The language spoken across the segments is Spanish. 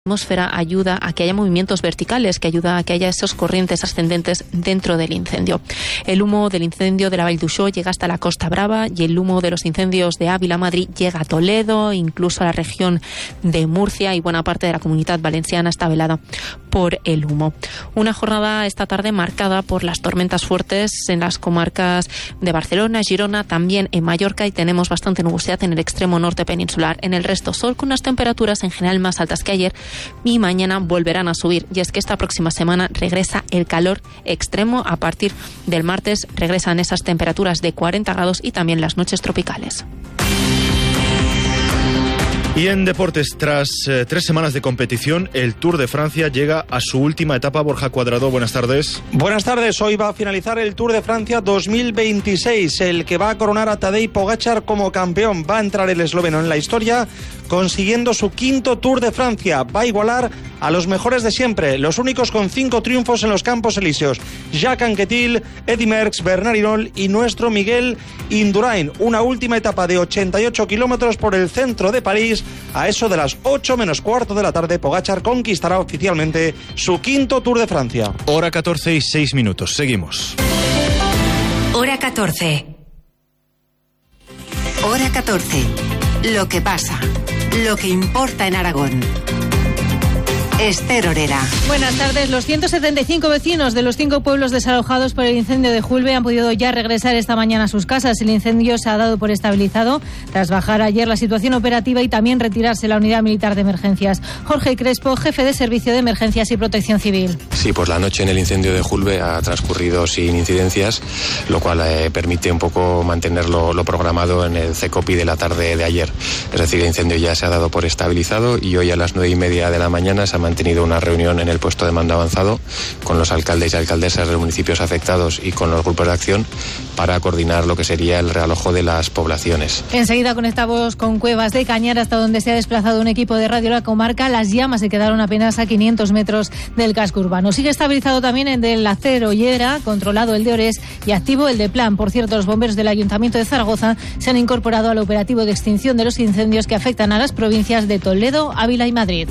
atmósfera ayuda a que haya movimientos verticales, que ayuda a que haya esos corrientes ascendentes dentro del incendio. El humo del incendio de la Vall d'Uixó llega hasta la Costa Brava y el humo de los incendios de Ávila, Madrid, llega a Toledo, incluso a la región de Murcia, y buena parte de la Comunidad Valenciana está velada por el humo. Una jornada esta tarde marcada por las tormentas fuertes en las comarcas de Barcelona, Girona, también en Mallorca, y tenemos bastante nubosidad en el extremo norte peninsular. En el resto, sol con unas temperaturas en general más altas que ayer, y mañana volverán a subir. Y es que esta próxima semana regresa el calor extremo. A partir del martes regresan esas temperaturas de 40 grados y también las noches tropicales. Y en deportes, tras 3 semanas de competición, el Tour de Francia llega a su última etapa. Borja Cuadrado, buenas tardes. Buenas tardes. Hoy va a finalizar el Tour de Francia 2026, el que va a coronar a Tadej Pogačar como campeón. Va a entrar el esloveno en la historia, consiguiendo su 5º Tour de Francia. Va a igualar a los mejores de siempre, los únicos con 5 triunfos en los Campos Elíseos: Jacques Anquetil, Eddy Merckx, Bernard Hinault y nuestro Miguel Indurain. Una última etapa de 88 kilómetros por el centro de París. A eso de las 8 menos cuarto de la tarde, Pogačar conquistará oficialmente su 5º Tour de Francia. Hora 14 y 6 minutos. Seguimos. Hora 14. Hora 14. Lo que pasa, lo que importa en Aragón. Esther Orera. Buenas tardes. Los 175 vecinos de los 5 pueblos desalojados por el incendio de Julbe han podido ya regresar esta mañana a sus casas. El incendio se ha dado por estabilizado tras bajar ayer la situación operativa y también retirarse la unidad militar de emergencias. Jorge Crespo, jefe de Servicio de Emergencias y Protección Civil. Sí, pues la noche en el incendio de Julbe ha transcurrido sin incidencias, lo cual permite un poco mantener lo programado en el CECOPI de la tarde de ayer. Es decir, el incendio ya se ha dado por estabilizado y hoy a las 9:30 de la mañana se ha tenido una reunión en el puesto de mando avanzado con los alcaldes y alcaldesas de los municipios afectados y con los grupos de acción para coordinar lo que sería el realojo de las poblaciones. Enseguida conectamos con Cuevas de Cañar, hasta donde se ha desplazado un equipo de Radio La Comarca. Las llamas se quedaron apenas a 500 metros del casco urbano. Sigue estabilizado también el del Acero Llera, controlado el de Ores y activo el de Plan. Por cierto, los bomberos del Ayuntamiento de Zaragoza se han incorporado al operativo de extinción de los incendios que afectan a las provincias de Toledo, Ávila y Madrid.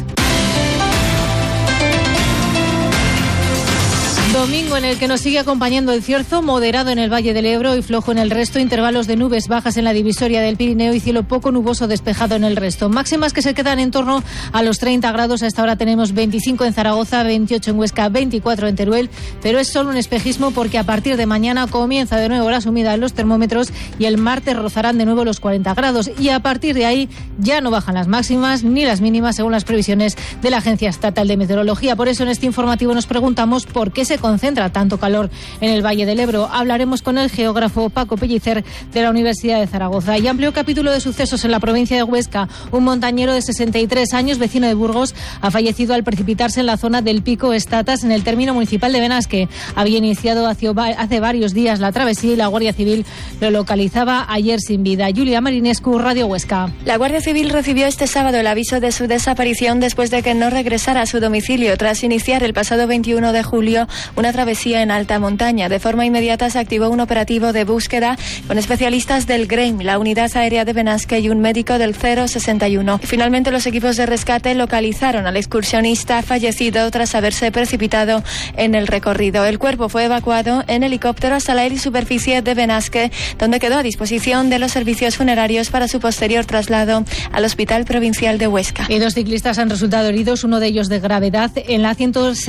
Domingo en el que nos sigue acompañando el cierzo, moderado en el Valle del Ebro y flojo en el resto, intervalos de nubes bajas en la divisoria del Pirineo y cielo poco nuboso despejado en el resto. Máximas que se quedan en torno a los 30 grados. Hasta ahora tenemos 25 en Zaragoza, 28 en Huesca, 24 en Teruel, pero es solo un espejismo porque a partir de mañana comienza de nuevo la subida en los termómetros y el martes rozarán de nuevo los 40 grados y a partir de ahí ya no bajan las máximas ni las mínimas según las previsiones de la Agencia Estatal de Meteorología. Por eso en este informativo nos preguntamos por qué se concentra tanto calor en el Valle del Ebro. Hablaremos con el geógrafo Paco Pellicer de la Universidad de Zaragoza. Y amplio capítulo de sucesos en la provincia de Huesca. Un montañero de 63 años, vecino de Burgos, ha fallecido al precipitarse en la zona del Pico Estatas, en el término municipal de Benasque. Había iniciado hace varios días la travesía y la Guardia Civil lo localizaba ayer sin vida. Julia Marinescu, Radio Huesca. La Guardia Civil recibió este sábado el aviso de su desaparición después de que no regresara a su domicilio tras iniciar el pasado 21 de julio una travesía en alta montaña. De forma inmediata se activó un operativo de búsqueda con especialistas del GREIM, la Unidad Aérea de Benasque, y un médico del 061. Finalmente los equipos de rescate localizaron al excursionista fallecido tras haberse precipitado en el recorrido. El cuerpo fue evacuado en helicóptero hasta la superficie de Benasque, donde quedó a disposición de los servicios funerarios para su posterior traslado al Hospital Provincial de Huesca. Y 2 ciclistas han resultado heridos, uno de ellos de gravedad, en la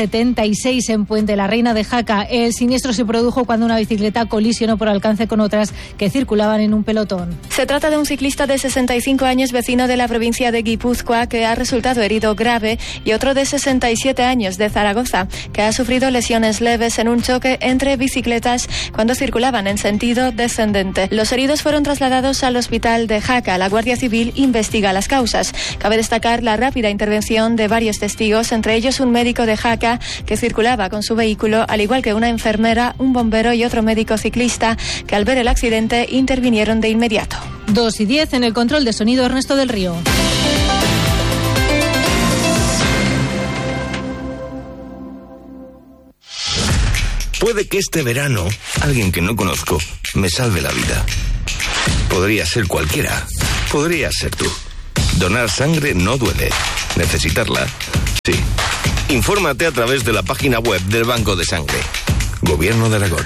176 en Puente la Reina de Jaca. El siniestro se produjo cuando una bicicleta colisionó por alcance con otras que circulaban en un pelotón. Se trata de un ciclista de 65 años, vecino de la provincia de Guipúzcoa, que ha resultado herido grave, y otro de 67 años de Zaragoza, que ha sufrido lesiones leves en un choque entre bicicletas cuando circulaban en sentido descendente. Los heridos fueron trasladados al hospital de Jaca. La Guardia Civil investiga las causas. Cabe destacar la rápida intervención de varios testigos, entre ellos un médico de Jaca que circulaba con su vehículo, al igual que una enfermera, un bombero y otro médico ciclista que al ver el accidente intervinieron de inmediato. 2:10 en el control de sonido, Ernesto del Río. Puede que este verano alguien que no conozco me salve la vida. Podría ser cualquiera. Podría ser tú. Donar sangre no duele. Necesitarla Sí. Infórmate a través de la página web del Banco de Sangre. Gobierno de Aragón.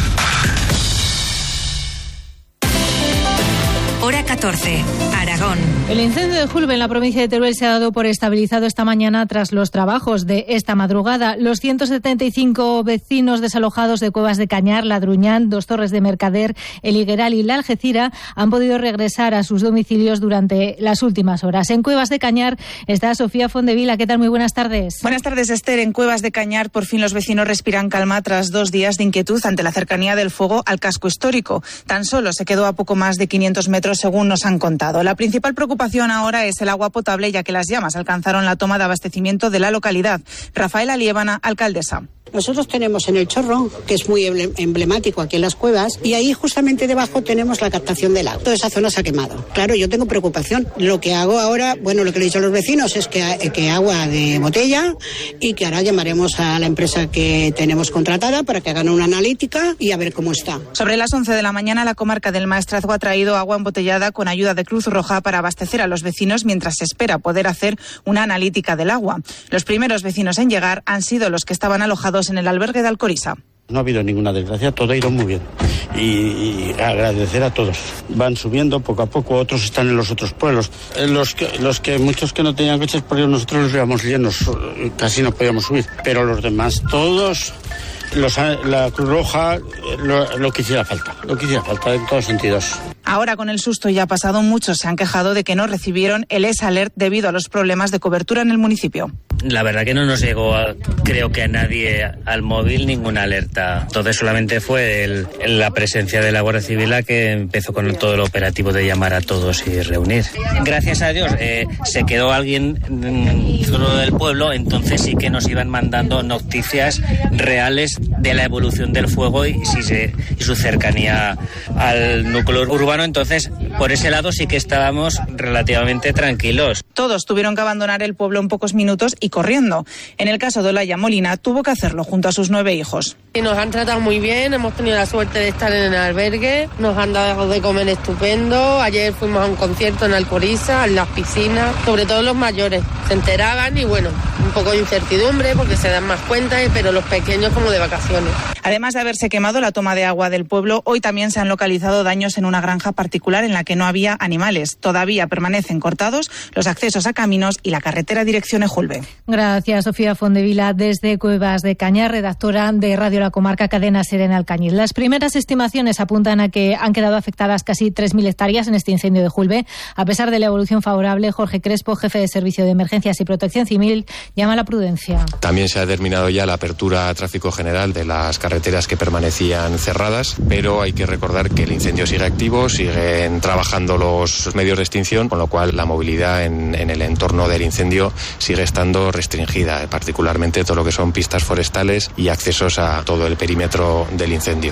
Hora 14, Aragón. El incendio de Julve en la provincia de Teruel se ha dado por estabilizado esta mañana tras los trabajos de esta madrugada. Los 175 vecinos desalojados de Cuevas de Cañar, Ladruñán, Dos Torres de Mercader, El Higueral y La Algeciras han podido regresar a sus domicilios durante las últimas horas. En Cuevas de Cañar está Sofía Fondevila. ¿Qué tal? Muy buenas tardes. Buenas tardes, Esther. En Cuevas de Cañar por fin los vecinos respiran calma tras 2 días de inquietud ante la cercanía del fuego al casco histórico. Tan solo se quedó a poco más de 500 metros según nos han contado. La principal preocupación ahora es el agua potable, ya que las llamas alcanzaron la toma de abastecimiento de la localidad. Rafaela Liébana, alcaldesa. Nosotros tenemos en el Chorro, que es muy emblemático aquí en las cuevas, y ahí justamente debajo tenemos la captación del agua. Toda esa zona se ha quemado. Claro, yo tengo preocupación. Lo que hago ahora, lo que le he dicho a los vecinos es que agua de botella y que ahora llamaremos a la empresa que tenemos contratada para que hagan una analítica y a ver cómo está. Sobre las 11 de la mañana, la comarca del Maestrazgo ha traído agua embotellada con ayuda de Cruz Roja para abastecer a los vecinos mientras se espera poder hacer una analítica del agua. Los primeros vecinos en llegar han sido los que estaban alojados en el albergue de Alcoriza. No ha habido ninguna desgracia, todo ha ido muy bien. Y agradecer a todos. Van subiendo poco a poco, otros están en los otros pueblos. Muchos que no tenían coches, porque nosotros los llevamos llenos, casi no podíamos subir. Pero los demás, todos, la Cruz Roja, lo que hiciera falta en todos sentidos. Ahora, con el susto ya pasado, muchos se han quejado de que no recibieron el S-Alert debido a los problemas de cobertura en el municipio. La verdad que no nos llegó, creo que a nadie al móvil, ninguna alerta. Entonces solamente fue la presencia de la Guardia Civil la que empezó con todo el operativo de llamar a todos y reunir. Gracias a Dios se quedó alguien dentro del pueblo, entonces sí que nos iban mandando noticias reales de la evolución del fuego y su cercanía al núcleo urbano. Entonces, por ese lado sí que estábamos relativamente tranquilos. Todos tuvieron que abandonar el pueblo en pocos minutos y corriendo. En el caso de Olaya Molina, tuvo que hacerlo junto a sus 9 hijos. Y nos han tratado muy bien, hemos tenido la suerte de estar en el albergue, nos han dado de comer estupendo. Ayer fuimos a un concierto en Alcoriza, en las piscinas, sobre todo los mayores. Se enteraban y un poco de incertidumbre porque se dan más cuenta, pero los pequeños como de vacaciones. Además de haberse quemado la toma de agua del pueblo, hoy también se han localizado daños en una granja particular en la que no había animales. Todavía permanecen cortados los accesos a caminos y la carretera dirección Ejulbe. Gracias, Sofía Fondevila, desde Cuevas de Cañar, redactora de Radio La Comarca, Cadena SER en Alcañiz. Las primeras estimaciones apuntan a que han quedado afectadas casi 3.000 hectáreas en este incendio de Julve. A pesar de la evolución favorable, Jorge Crespo, jefe de Servicio de Emergencias y Protección Civil, llama a la prudencia. También se ha terminado ya la apertura a tráfico general de las carreteras que permanecían cerradas, pero hay que recordar que el incendio sigue activo, siguen trabajando los medios de extinción, con lo cual la movilidad en el entorno del incendio sigue estando restringida, particularmente todo lo que son pistas forestales y accesos a todo el perímetro del incendio.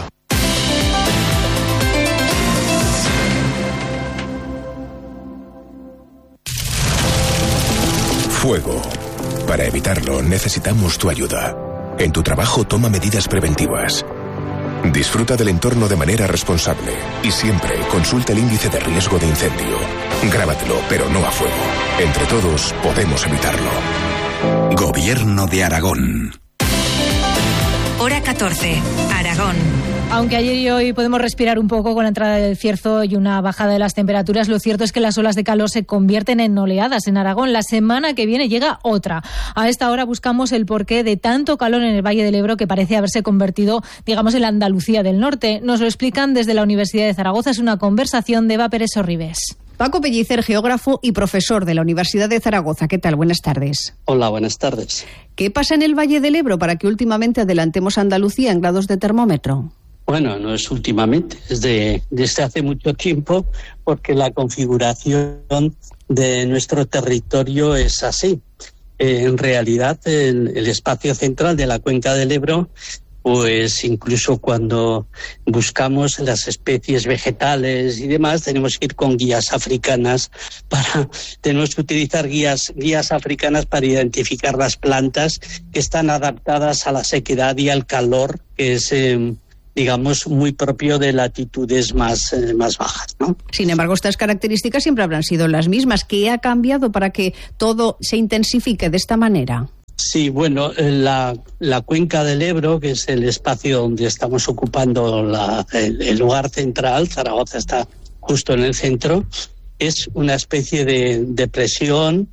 Fuego. Para evitarlo necesitamos tu ayuda. En tu trabajo toma medidas preventivas. Disfruta del entorno de manera responsable y siempre consulta el índice de riesgo de incendio. Grábatelo, pero no a fuego. Entre todos podemos evitarlo. Gobierno de Aragón. Hora 14, Aragón. Aunque ayer y hoy podemos respirar un poco con la entrada del cierzo y una bajada de las temperaturas, lo cierto es que las olas de calor se convierten en oleadas en Aragón. La semana que viene llega otra. A esta hora buscamos el porqué de tanto calor en el Valle del Ebro, que parece haberse convertido, digamos, en la Andalucía del Norte. Nos lo explican desde la Universidad de Zaragoza. Es una conversación de Eva Pérez Orribes. Paco Pellicer, geógrafo y profesor de la Universidad de Zaragoza. ¿Qué tal? Buenas tardes. Hola, buenas tardes. ¿Qué pasa en el Valle del Ebro para que últimamente adelantemos a Andalucía en grados de termómetro? Bueno, no es últimamente, es desde hace mucho tiempo, porque la configuración de nuestro territorio es así. En realidad, el espacio central de la cuenca del Ebro, pues incluso cuando buscamos las especies vegetales y demás, tenemos que ir con guías africanas tenemos que utilizar guías africanas para identificar las plantas que están adaptadas a la sequedad y al calor que es digamos, muy propio de latitudes más bajas, ¿no? Sin embargo, estas características siempre habrán sido las mismas. ¿Qué ha cambiado para que todo se intensifique de esta manera? Sí, bueno, la cuenca del Ebro, que es el espacio donde estamos ocupando el lugar central, Zaragoza está justo en el centro, es una especie de depresión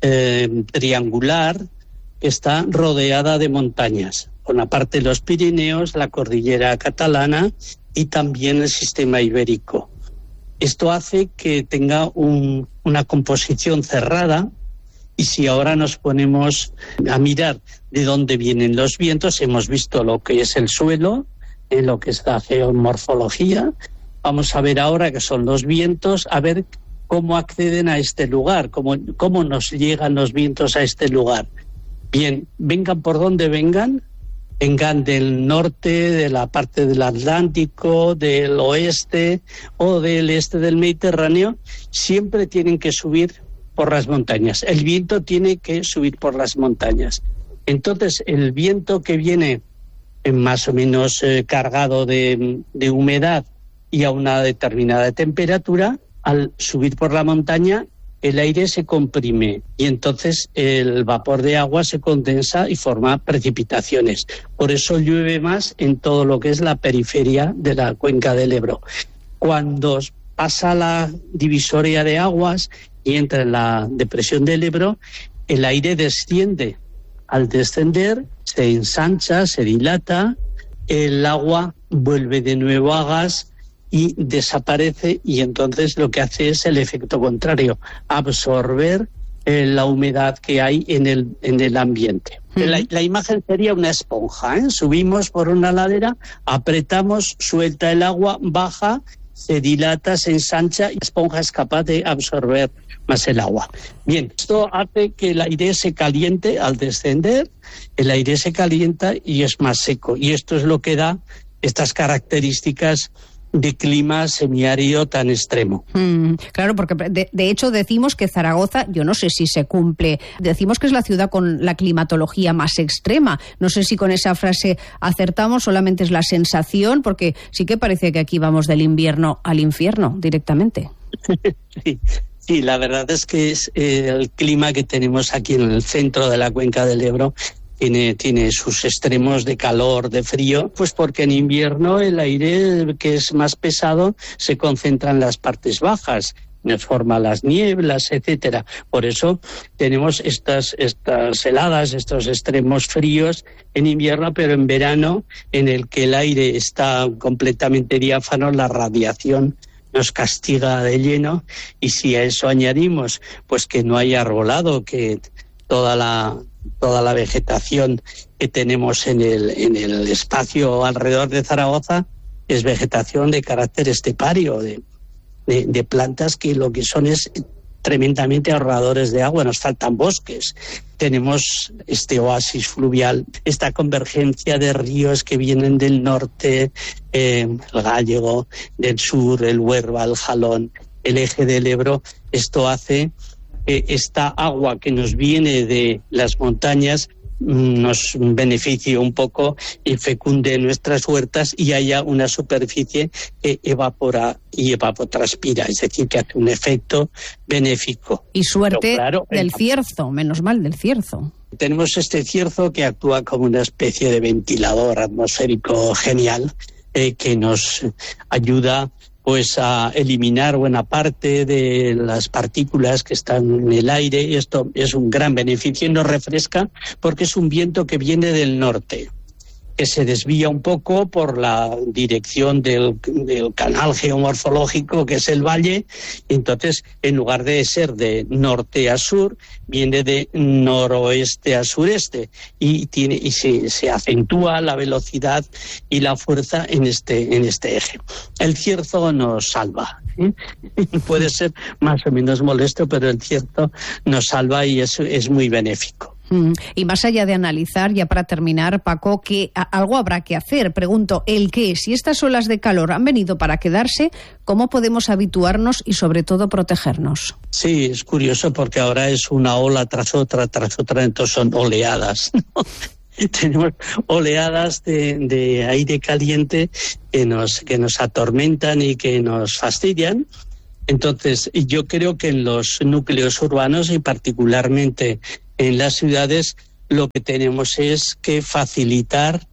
triangular que está rodeada de montañas, con la parte de los Pirineos, la cordillera catalana y también el sistema ibérico. Esto hace que tenga una composición cerrada. Y si ahora nos ponemos a mirar de dónde vienen los vientos, hemos visto lo que es el suelo, lo que es la geomorfología. Vamos a ver ahora qué son los vientos, a ver cómo acceden a este lugar, cómo nos llegan los vientos a este lugar. Bien, vengan por donde vengan del norte, de la parte del Atlántico, del oeste o del este del Mediterráneo, siempre tienen que subir por las montañas. El viento tiene que subir por las montañas. Entonces, el viento que viene más o menos cargado de humedad y a una determinada temperatura, al subir por la montaña, el aire se comprime y entonces el vapor de agua se condensa y forma precipitaciones. Por eso llueve más en todo lo que es la periferia de la cuenca del Ebro. Cuando pasa la divisoria de aguas y entra en la depresión del Ebro, el aire desciende. Al descender se ensancha, se dilata, el agua vuelve de nuevo a gas y desaparece, y entonces lo que hace es el efecto contrario, absorber la humedad que hay en el ambiente. La imagen sería una esponja, ¿eh? Subimos por una ladera, apretamos, suelta el agua, baja, se dilata, se ensancha y la esponja es capaz de absorber más el agua. Bien, esto hace que el aire se caliente al descender, el aire se calienta y es más seco. Y esto es lo que da estas características de clima semiárido tan extremo. Claro, porque de hecho decimos que Zaragoza, yo no sé si se cumple, decimos que es la ciudad con la climatología más extrema. No sé si con esa frase acertamos, solamente es la sensación, porque sí que parece que aquí vamos del invierno al infierno directamente. Sí, la verdad es que es el clima que tenemos aquí en el centro de la cuenca del Ebro. Tiene sus extremos de calor, de frío, pues porque en invierno el aire que es más pesado se concentra en las partes bajas, nos forma las nieblas, etcétera. Por eso tenemos estas heladas, estos extremos fríos en invierno, pero en verano, en el que el aire está completamente diáfano, la radiación nos castiga de lleno, y si a eso añadimos pues que no hay arbolado, que toda la vegetación que tenemos en el espacio alrededor de Zaragoza es vegetación de carácter estepario, de plantas que lo que son es tremendamente ahorradores de agua. Nos faltan bosques, tenemos este oasis fluvial, esta convergencia de ríos que vienen del norte, el Gállego, del sur, el Huerva, el Jalón, el eje del Ebro. Esto hace esta agua que nos viene de las montañas nos beneficie un poco y fecunde nuestras huertas y haya una superficie que evapora y evapotranspira, es decir, que hace un efecto benéfico. Y suerte del cierzo, menos mal del cierzo. Tenemos este cierzo que actúa como una especie de ventilador atmosférico genial que nos ayuda pues a eliminar buena parte de las partículas que están en el aire, y esto es un gran beneficio y nos refresca porque es un viento que viene del norte, que se desvía un poco por la dirección del canal geomorfológico que es el valle, y entonces en lugar de ser de norte a sur, viene de noroeste a sureste y se acentúa la velocidad y la fuerza en este eje. El cierzo nos salva, ¿eh? Puede ser más o menos molesto, pero el cierzo nos salva y eso es muy benéfico. Y más allá de analizar, ya para terminar, Paco, que algo habrá que hacer. Pregunto, ¿el qué? Si estas olas de calor han venido para quedarse, ¿cómo podemos habituarnos y sobre todo protegernos? Sí, es curioso porque ahora es una ola tras otra, entonces son oleadas, ¿no? tenemos oleadas de aire caliente que nos atormentan y que nos fastidian. Entonces, yo creo que en los núcleos urbanos y particularmente en las ciudades, lo que tenemos es que facilitar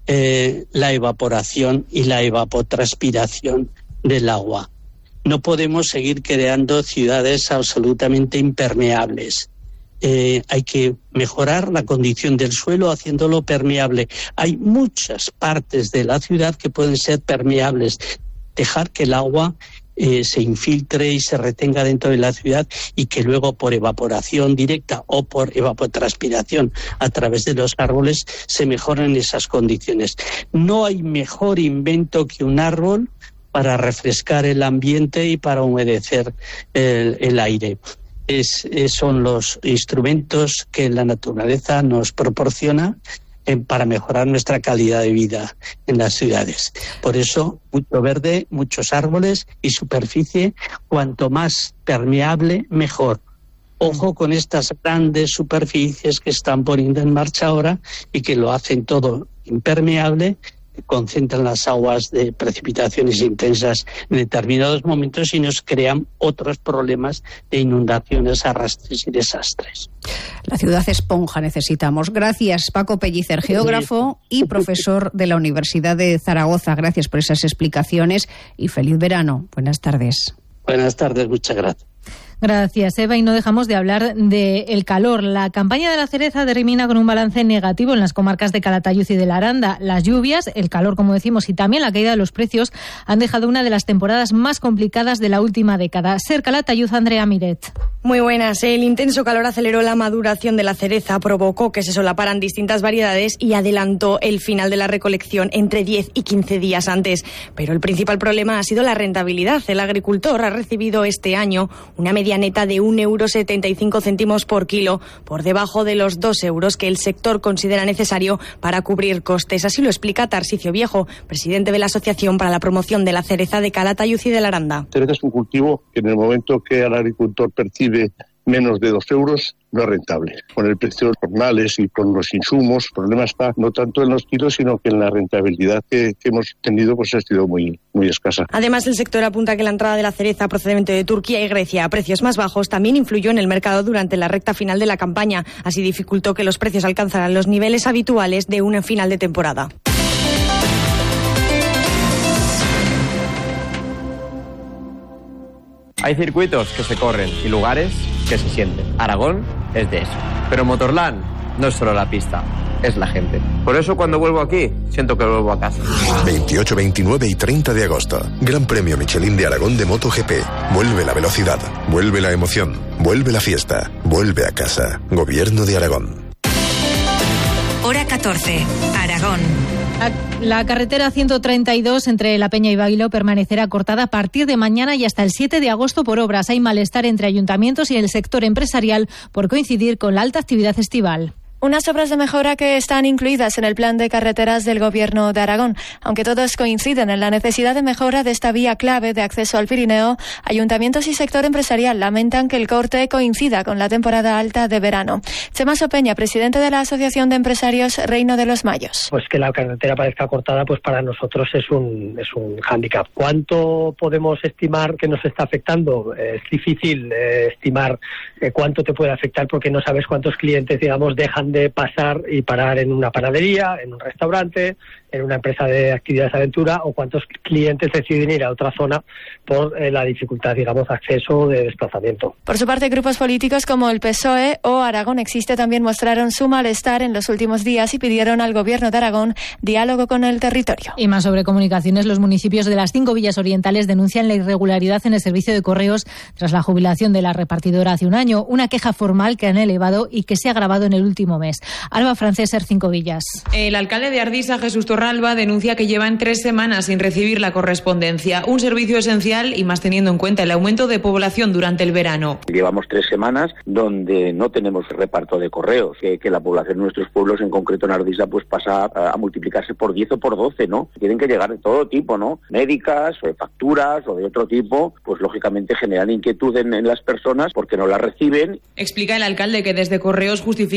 la evaporación y la evapotranspiración del agua. No podemos seguir creando ciudades absolutamente impermeables. Hay que mejorar la condición del suelo haciéndolo permeable. Hay muchas partes de la ciudad que pueden ser permeables. Dejar que el agua se infiltre y se retenga dentro de la ciudad y que luego por evaporación directa o por evapotranspiración a través de los árboles se mejoren esas condiciones. No hay mejor invento que un árbol para refrescar el ambiente y para humedecer el aire. Son los instrumentos que la naturaleza nos proporciona para mejorar nuestra calidad de vida en las ciudades. Por eso, mucho verde, muchos árboles y superficie, cuanto más permeable, mejor. Ojo con estas grandes superficies que están poniendo en marcha ahora y que lo hacen todo impermeable, concentran las aguas de precipitaciones intensas en determinados momentos y nos crean otros problemas de inundaciones, arrastres y desastres. La ciudad esponja necesitamos. Gracias, Paco Pellicer, geógrafo y profesor de la Universidad de Zaragoza. Gracias por esas explicaciones y feliz verano. Buenas tardes. Buenas tardes, muchas gracias. Gracias, Eva. Y no dejamos de hablar del calor. La campaña de la cereza termina con un balance negativo en las comarcas de Calatayud y de la Aranda. Las lluvias, el calor, como decimos, y también la caída de los precios han dejado una de las temporadas más complicadas de la última década. Ser Calatayud, Andrea Miret. Muy buenas. El intenso calor aceleró la maduración de la cereza, provocó que se solaparan distintas variedades y adelantó el final de la recolección entre 10 y 15 días antes. Pero el principal problema ha sido la rentabilidad. El agricultor ha recibido este año una media neta de 1,75 € por kilo, por debajo de los 2 € que el sector considera necesario para cubrir costes. Así lo explica Tarsicio Viejo, presidente de la Asociación para la Promoción de la Cereza de Calatayud y de la Aranda. Cereza es un cultivo que en el momento que el agricultor percibe menos de 2 € no es rentable. Con el precio de los jornales y con los insumos, el problema está no tanto en los kilos, sino que en la rentabilidad que hemos tenido pues ha sido muy escasa. Además, el sector apunta que la entrada de la cereza procedente de Turquía y Grecia a precios más bajos también influyó en el mercado durante la recta final de la campaña. Así dificultó que los precios alcanzaran los niveles habituales de una final de temporada. Hay circuitos que se corren y lugares que se sienten. Aragón es de eso. Pero Motorland no es solo la pista, es la gente. Por eso cuando vuelvo aquí, siento que vuelvo a casa. 28, 29 y 30 de agosto. Gran Premio Michelin de Aragón de MotoGP. Vuelve la velocidad, vuelve la emoción, vuelve la fiesta, vuelve a casa. Gobierno de Aragón. Hora 14, Aragón. La carretera 132 entre La Peña y Bailo permanecerá cortada a partir de mañana y hasta el 7 de agosto por obras. Hay malestar entre ayuntamientos y el sector empresarial por coincidir con la alta actividad estival. Unas obras de mejora que están incluidas en el plan de carreteras del Gobierno de Aragón. Aunque todos coinciden en la necesidad de mejora de esta vía clave de acceso al Pirineo, ayuntamientos y sector empresarial lamentan que el corte coincida con la temporada alta de verano. Chema Sopeña, presidente de la Asociación de Empresarios Reino de los Mayos. Pues que la carretera parezca cortada, pues para nosotros es un hándicap. ¿Cuánto podemos estimar que nos está afectando? Es difícil estimar cuánto te puede afectar porque no sabes cuántos clientes, digamos, dejan de pasar y parar en una panadería, en un restaurante, en una empresa de actividades de aventura, o cuántos clientes deciden ir a otra zona por la dificultad, digamos, de acceso o de desplazamiento. Por su parte, grupos políticos como el PSOE o Aragón Existe también mostraron su malestar en los últimos días y pidieron al Gobierno de Aragón diálogo con el territorio. Y más sobre comunicaciones, los municipios de las 5 villas orientales denuncian la irregularidad en el servicio de correos tras la jubilación de la repartidora hace un año, una queja formal que han elevado y que se ha agravado en el último mes. Alba Franceser, 5 villas. El alcalde de Ardisa, Jesús Torralba, denuncia que llevan 3 semanas sin recibir la correspondencia, un servicio esencial y más teniendo en cuenta el aumento de población durante el verano. Llevamos 3 semanas donde no tenemos reparto de correos, que la población de nuestros pueblos, en concreto en Ardisa, pues pasa a multiplicarse por 10 o por 12, ¿no? Tienen que llegar de todo tipo, ¿no? Médicas, o de facturas, o de otro tipo, pues lógicamente generan inquietud en las personas porque no las reciben. Explica el alcalde que desde Correos justifican este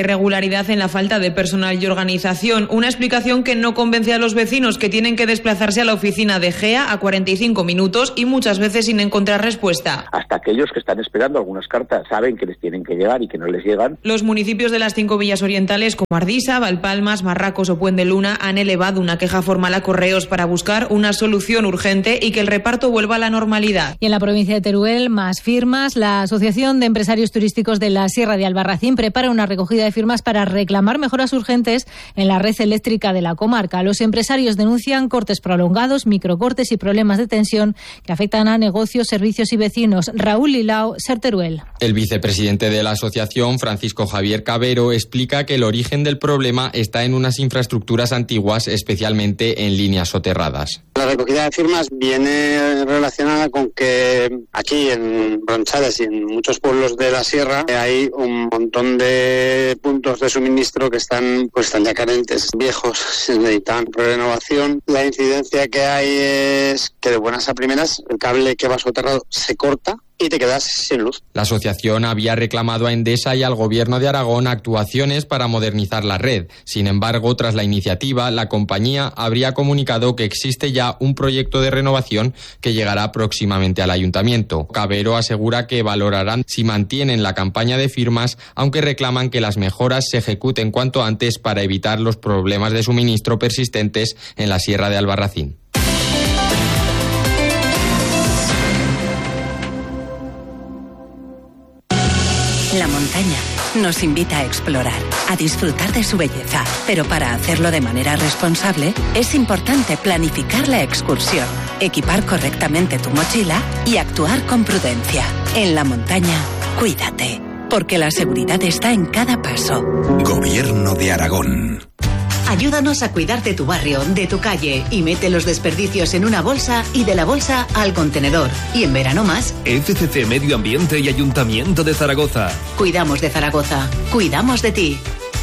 irregularidad en la falta de personal y organización. Una explicación que no convence a los vecinos, que tienen que desplazarse a la oficina de GEA a 45 minutos y muchas veces sin encontrar respuesta. Hasta aquellos que están esperando algunas cartas saben que les tienen que llegar y que no les llegan. Los municipios de las 5 villas orientales como Ardisa, Valpalmas, Marracos o Puente Luna han elevado una queja formal a Correos para buscar una solución urgente y que el reparto vuelva a la normalidad. Y en la provincia de Teruel, más firmas. La Asociación de Empresarios Turísticos de la Sierra de Albarracín prepara una recogida de firmas para reclamar mejoras urgentes en la red eléctrica de la comarca. Los empresarios denuncian cortes prolongados, microcortes y problemas de tensión que afectan a negocios, servicios y vecinos. Raúl Lilao, Ser Teruel. El vicepresidente de la asociación, Francisco Javier Cabero, explica que el origen del problema está en unas infraestructuras antiguas, especialmente en líneas soterradas. La recogida de firmas viene relacionada con que aquí en Bronchales y en muchos pueblos de la sierra hay un montón de puntos de suministro que están ya carentes, viejos, se necesitan renovación. La incidencia que hay es que de buenas a primeras el cable que va soterrado se corta y te quedas sin luz. La asociación había reclamado a Endesa y al Gobierno de Aragón actuaciones para modernizar la red. Sin embargo, tras la iniciativa, la compañía habría comunicado que existe ya un proyecto de renovación que llegará próximamente al ayuntamiento. Cabero asegura que valorarán si mantienen la campaña de firmas, aunque reclaman que las mejoras se ejecuten cuanto antes para evitar los problemas de suministro persistentes en la Sierra de Albarracín. La montaña nos invita a explorar, a disfrutar de su belleza, pero para hacerlo de manera responsable es importante planificar la excursión, equipar correctamente tu mochila y actuar con prudencia. En la montaña, cuídate, porque la seguridad está en cada paso. Gobierno de Aragón. Ayúdanos a cuidar de tu barrio, de tu calle y mete los desperdicios en una bolsa y de la bolsa al contenedor. Y en verano más. FCC Medio Ambiente y Ayuntamiento de Zaragoza. Cuidamos de Zaragoza. Cuidamos de ti.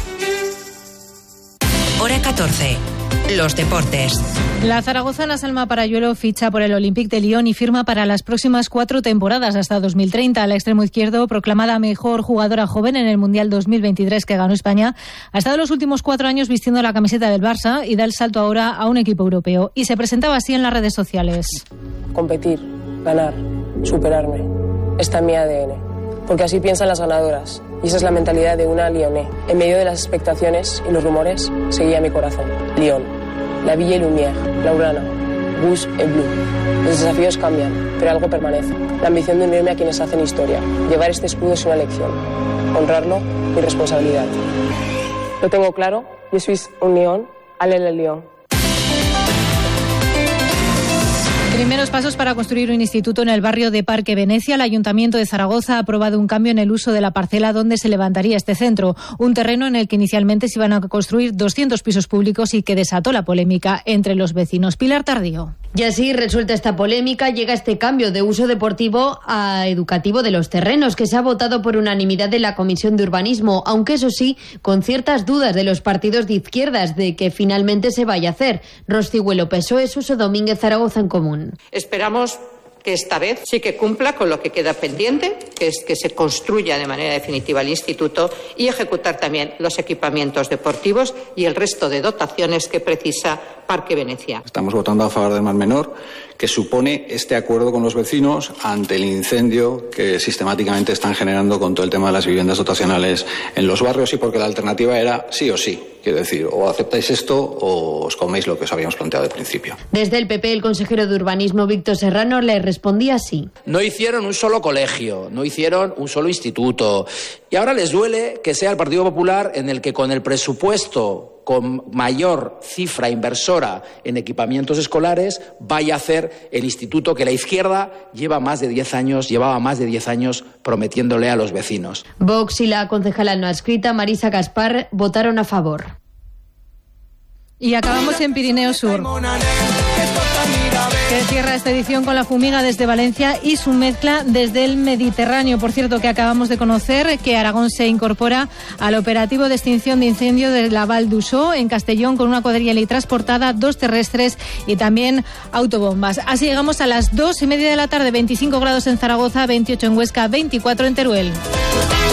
Hora 14. Los deportes. La zaragozana Salma Parayuelo ficha por el Olympique de Lyon y firma para las próximas 4 temporadas hasta 2030. La extremo izquierdo, proclamada mejor jugadora joven en el Mundial 2023 que ganó España, ha estado los últimos 4 años vistiendo la camiseta del Barça y da el salto ahora a un equipo europeo. Y se presentaba así en las redes sociales. Competir, ganar, superarme. Está en mi ADN. Porque así piensan las ganadoras. Y esa es la mentalidad de una lyonnais. En medio de las expectaciones y los rumores, seguía mi corazón. Lyon, la Ville et Lumière, Laurana, Rouge et Bleu. Los desafíos cambian, pero algo permanece. La ambición de unirme a quienes hacen historia. Llevar este escudo es una lección. Honrarlo, mi responsabilidad. Lo tengo claro. Je suis un Lyon, allez le Lyon. Primeros pasos para construir un instituto en el barrio de Parque Venecia. El Ayuntamiento de Zaragoza ha aprobado un cambio en el uso de la parcela donde se levantaría este centro. Un terreno en el que inicialmente se iban a construir 200 pisos públicos y que desató la polémica entre los vecinos. Pilar Tardío. Y así, resuelta esta polémica, llega este cambio de uso deportivo a educativo de los terrenos, que se ha votado por unanimidad en la Comisión de Urbanismo, aunque eso sí, con ciertas dudas de los partidos de izquierdas de que finalmente se vaya a hacer. Roscigüelo, PSOE, Suso Domínguez, Zaragoza en Común. Esperamos que esta vez sí que cumpla con lo que queda pendiente, que es que se construya de manera definitiva el instituto y ejecutar también los equipamientos deportivos y el resto de dotaciones que precisa Parque Venecia. Estamos votando a favor del Mar Menor, que supone este acuerdo con los vecinos ante el incendio que sistemáticamente están generando con todo el tema de las viviendas dotacionales en los barrios y porque la alternativa era sí o sí. Quiero decir, o aceptáis esto o os coméis lo que os habíamos planteado al principio. Desde el PP, el consejero de Urbanismo, Víctor Serrano, le respondía así. No hicieron un solo colegio, no hicieron un solo instituto. Y ahora les duele que sea el Partido Popular en el que con el presupuesto con mayor cifra inversora en equipamientos escolares vaya a hacer el instituto que la izquierda llevaba más de 10 años prometiéndole a los vecinos. Vox y la concejala no adscrita, Marisa Gaspar, votaron a favor. Y acabamos en Pirineo Sur, que cierra esta edición con la fumiga desde Valencia y su mezcla desde el Mediterráneo. Por cierto, que acabamos de conocer que Aragón se incorpora al operativo de extinción de incendio de la Val d'Uixó en Castellón con una cuadrilla transportada, 2 terrestres y también autobombas. Así llegamos a las 2:30 de la tarde, 25 grados en Zaragoza, 28 en Huesca, 24 en Teruel.